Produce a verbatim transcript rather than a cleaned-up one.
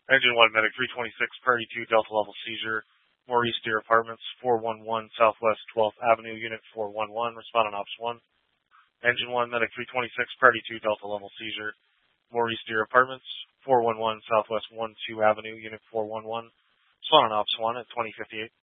Engine one, Medic three twenty-six, Priority two, Delta level seizure, Maurice Deer Apartments, four one one Southwest twelfth Avenue, Unit four one one, respond on Ops one. Engine one, Medic three twenty-six, Priority two, Delta level seizure, Maurice Deer Apartments, four one one Southwest twelfth Avenue, Unit four one one, respond on Ops one at twenty fifty-eight.